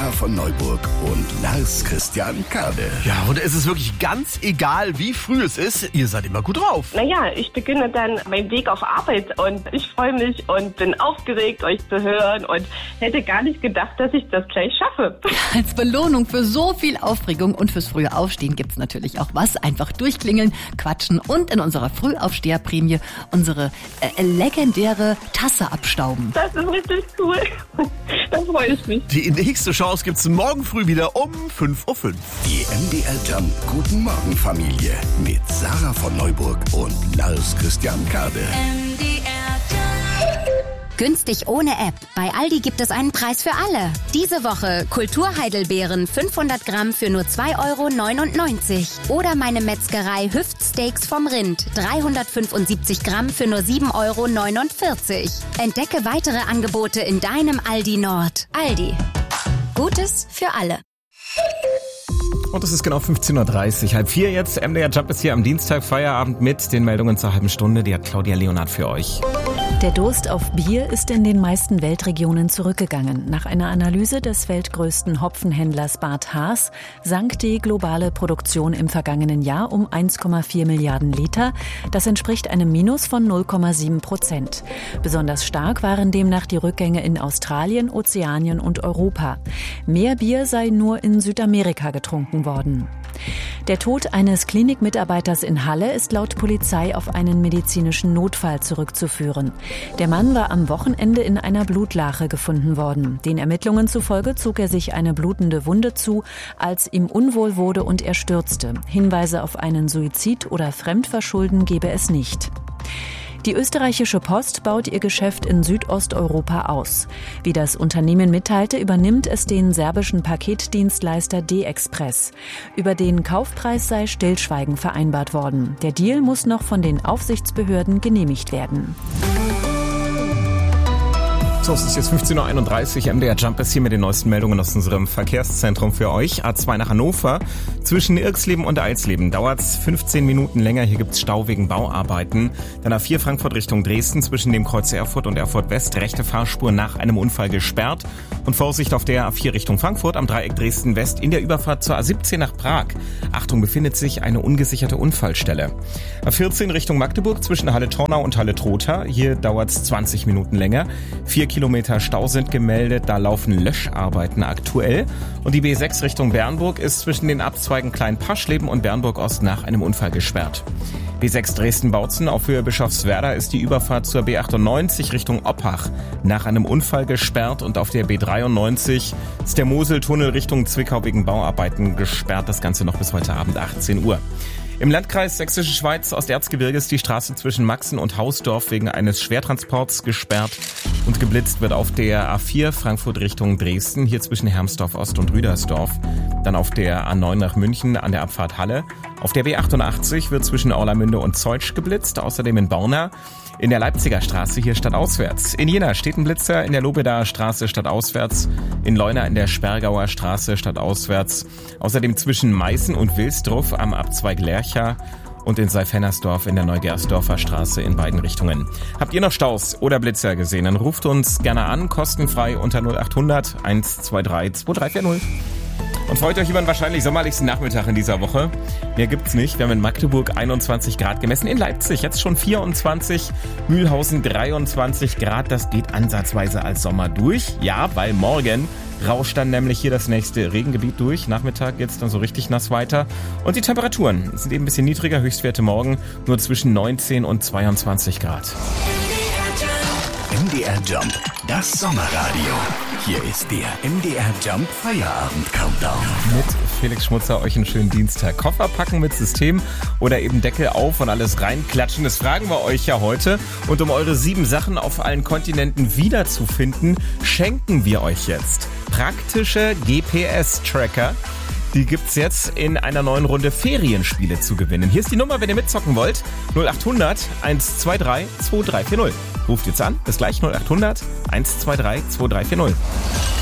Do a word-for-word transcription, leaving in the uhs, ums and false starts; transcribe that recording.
Sarah von Neuburg und Lars Christian Kade. Ja, und es ist wirklich ganz egal, wie früh es ist, ihr seid immer gut drauf. Naja, ich beginne dann meinen Weg auf Arbeit und ich freue mich und bin aufgeregt, euch zu hören und hätte gar nicht gedacht, dass ich das gleich schaffe. Als Belohnung für so viel Aufregung und fürs frühe Aufstehen gibt's natürlich auch was. Einfach durchklingeln, quatschen und in unserer Frühaufsteherprämie unsere äh, legendäre Tasse abstauben. Das ist richtig cool. Da freue ich mich. Die nächste Chance gibt's morgen früh wieder um fünf Uhr fünf. Die M D R Jump Guten Morgen Familie mit Sarah von Neuburg und Lars Christian Kade. M D R Jump. Günstig ohne App. Bei Aldi gibt es einen Preis für alle. Diese Woche Kulturheidelbeeren fünfhundert Gramm für nur zwei Euro neunundneunzig. Oder meine Metzgerei Hüftsteaks vom Rind dreihundertfünfundsiebzig Gramm für nur sieben Euro neunundvierzig. Entdecke weitere Angebote in deinem Aldi Nord. Aldi. Gutes für alle. Und es ist genau fünfzehn Uhr dreißig, halb vier jetzt. M D R Jump ist hier am Dienstag, Feierabend mit den Meldungen zur halben Stunde. Die hat Claudia Leonhardt für euch. Der Durst auf Bier ist in den meisten Weltregionen zurückgegangen. Nach einer Analyse des weltgrößten Hopfenhändlers Bart Haas sank die globale Produktion im vergangenen Jahr um eins Komma vier Milliarden Liter. Das entspricht einem Minus von null Komma sieben Prozent. Besonders stark waren demnach die Rückgänge in Australien, Ozeanien und Europa. Mehr Bier sei nur in Südamerika getrunken worden. Der Tod eines Klinikmitarbeiters in Halle ist laut Polizei auf einen medizinischen Notfall zurückzuführen. Der Mann war am Wochenende in einer Blutlache gefunden worden. Den Ermittlungen zufolge zog er sich eine blutende Wunde zu, als ihm unwohl wurde und er stürzte. Hinweise auf einen Suizid oder Fremdverschulden gebe es nicht. Die österreichische Post baut ihr Geschäft in Südosteuropa aus. Wie das Unternehmen mitteilte, übernimmt es den serbischen Paketdienstleister D-Express. Über den Kaufpreis sei Stillschweigen vereinbart worden. Der Deal muss noch von den Aufsichtsbehörden genehmigt werden. So, es ist jetzt fünfzehn Uhr einunddreißig. M D R Jump ist hier mit den neuesten Meldungen aus unserem Verkehrszentrum für euch. A zwei nach Hannover. Zwischen Irxleben und Eilsleben dauert es fünfzehn Minuten länger. Hier gibt's Stau wegen Bauarbeiten. Dann A vier Frankfurt Richtung Dresden. Zwischen dem Kreuz Erfurt und Erfurt West. Rechte Fahrspur nach einem Unfall gesperrt. Und Vorsicht auf der A vier Richtung Frankfurt am Dreieck Dresden West in der Überfahrt zur A siebzehn nach Prag. Achtung, befindet sich eine ungesicherte Unfallstelle. A vierzehn Richtung Magdeburg zwischen Halle-Tornau und Halle-Trotha. Hier dauert es zwanzig Minuten länger. Vier Kilometer Stau sind gemeldet, da laufen Löscharbeiten aktuell. Und die B sechs Richtung Bernburg ist zwischen den Abzweigen Klein-Paschleben und Bernburg-Ost nach einem Unfall gesperrt. B sechs Dresden-Bautzen auf Höhe Bischofswerda ist die Überfahrt zur B achtundneunzig Richtung Oppach nach einem Unfall gesperrt und auf der B dreiundneunzig ist der Moseltunnel Richtung Zwickau wegen Bauarbeiten gesperrt. Das Ganze noch bis heute Abend achtzehn Uhr. Im Landkreis Sächsische Schweiz Osterzgebirge ist die Straße zwischen Maxen und Hausdorf wegen eines Schwertransports gesperrt und geblitzt wird auf der A vier Frankfurt Richtung Dresden, hier zwischen Hermsdorf Ost und Rüdersdorf. Dann auf der A neun nach München an der Abfahrt Halle. Auf der B achtundachtzig wird zwischen Orlamünde und Zeutsch geblitzt, außerdem in Borna. In der Leipziger Straße hier stadtauswärts. In Jena steht ein Blitzer, in der Lobedaer Straße stadtauswärts. In Leuna in der Sperrgauer Straße stadtauswärts. Außerdem zwischen Meißen und Wilsdruff am Abzweig Lercha und in Seifennersdorf in der Neugersdorfer Straße in beiden Richtungen. Habt ihr noch Staus oder Blitzer gesehen? Dann ruft uns gerne an, kostenfrei unter null achthundert eins zwei drei zwei drei vier null. Und freut euch über einen wahrscheinlich sommerlichsten Nachmittag in dieser Woche. Mehr gibt's nicht. Wir haben in Magdeburg einundzwanzig Grad gemessen. In Leipzig jetzt schon vierundzwanzig. Mühlhausen dreiundzwanzig Grad. Das geht ansatzweise als Sommer durch. Ja, weil morgen rauscht dann nämlich hier das nächste Regengebiet durch. Nachmittag geht's dann so richtig nass weiter. Und die Temperaturen sind eben ein bisschen niedriger. Höchstwerte morgen nur zwischen neunzehn und zweiundzwanzig Grad. M D R Jump, das Sommerradio. Hier ist der M D R Jump Feierabend Countdown. Mit Felix Schmutzer euch einen schönen Dienstag. Koffer packen mit System oder eben Deckel auf und alles reinklatschen. Das fragen wir euch ja heute. Und um eure sieben Sachen auf allen Kontinenten wiederzufinden, schenken wir euch jetzt praktische G P S-Tracker. Die gibt's jetzt in einer neuen Runde Ferienspiele zu gewinnen. Hier ist die Nummer, wenn ihr mitzocken wollt. null achthundert eins zwei drei zwei drei vier null. Ruft jetzt an. Bis gleich null achthundert eins zwei drei zwei drei vier null.